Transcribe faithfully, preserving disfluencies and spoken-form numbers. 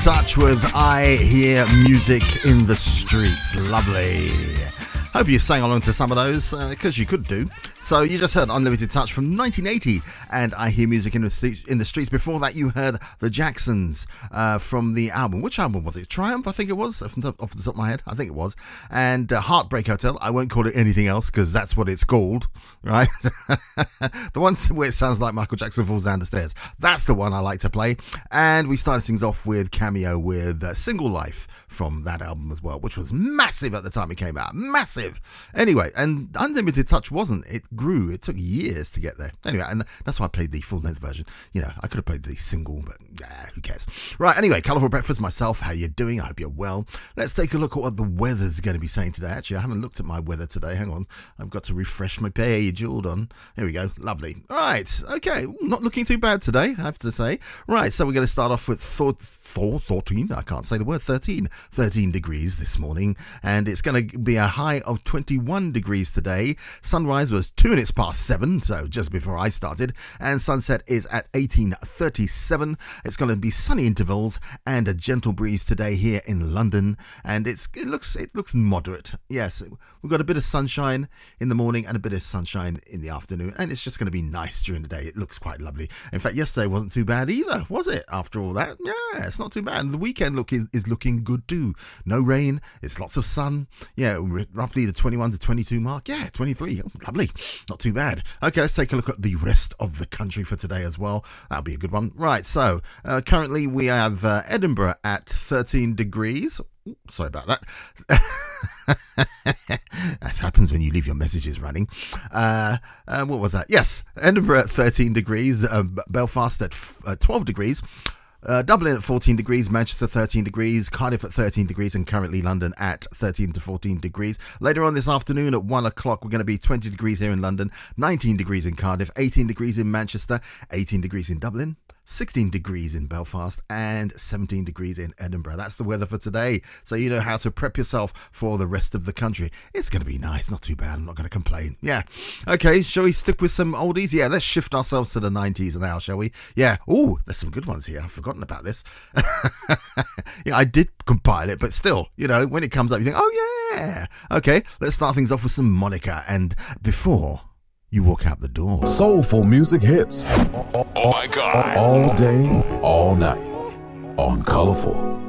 Touch with I Hear Music in the Streets. Lovely. Hope you sang along to some of those, because uh, you could do. So you just heard Unlimited Touch from nineteen eighty and I Hear Music in the Streets. In the streets. Before that, you heard the Jacksons uh, from the album. Which album was it? Triumph, I think it was, off the top, off the top of my head. I think it was. And uh, Heartbreak Hotel. I won't call it anything else because that's what it's called, right? The one where it sounds like Michael Jackson falls down the stairs. That's the one I like to play. And we started things off with Cameo with uh, Single Life from that album as well, which was massive at the time it came out. Massive. Anyway, and Unlimited Touch wasn't. It grew. It took years to get there. Anyway, and that's why I played the full-length version. You know, I could have played the single, but nah, who cares? Right, anyway, Colourful Breakfast, myself, how you doing? I hope you're well. Let's take a look at what the weather's going to be saying today. Actually, I haven't looked at my weather today. Hang on. I've got to refresh my page. Hold on. Here we go. Lovely. Right, okay. Not looking too bad today, I have to say. Right, so we're going to start off with Thor, Thor, thirteen. I can't say the word. thirteen. thirteen degrees this morning, and it's going to be a high of twenty-one degrees today. Sunrise was two minutes past seven, so just before I started, and sunset is at eighteen thirty-seven. It's going to be sunny intervals and a gentle breeze today here in London, and it's it looks it looks moderate. Yes, we've got a bit of sunshine in the morning and a bit of sunshine in the afternoon, and it's just going to be nice during the day. It looks quite lovely. In fact, yesterday wasn't too bad either, was it? After all that, yeah, it's not too bad. And the weekend look is, is looking good too. No rain, it's lots of sun. Yeah, roughly the twenty-one to twenty-two mark. Yeah, twenty-three. Oh, lovely. Not too bad. Okay, let's take a look at the rest of the country for today as well. That'll be a good one. Right, so uh, currently we have uh, Edinburgh at thirteen degrees. Ooh, sorry about that. That happens when you leave your messages running. Uh, uh, what was that? Yes, Edinburgh at thirteen degrees, uh, Belfast at f- uh, twelve degrees. Uh, Dublin at fourteen degrees, Manchester thirteen degrees, Cardiff at thirteen degrees, and currently London at thirteen to fourteen degrees. Later on this afternoon at one o'clock, we're going to be twenty degrees here in London, nineteen degrees in Cardiff, eighteen degrees in Manchester, eighteen degrees in Dublin, sixteen degrees in Belfast, and seventeen degrees in Edinburgh. That's the weather for today, so you know how to prep yourself for the rest of the country. It's going to be nice, not too bad. I'm not going to complain. Yeah. Okay, shall we stick with some oldies? Yeah, let's shift ourselves to the nineties now, shall we? Yeah. Oh, there's some good ones here. I've forgotten about this. Yeah, I did compile it, but still, you know, when it comes up, you think, oh, yeah. Okay, let's start things off with some Monica, and Before You Walk Out the Door. Soulful music hits. Oh my God. All day, all night on Colourful.